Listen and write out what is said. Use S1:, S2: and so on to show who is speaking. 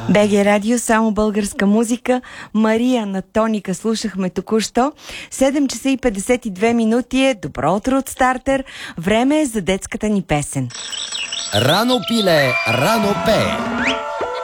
S1: БГ Радио, само българска музика. Мария на Тоника слушахме току-що. 7 часа и 52 минути е. Добро утро от Стартер. Време е за детската ни песен.
S2: Рано пиле, рано пее.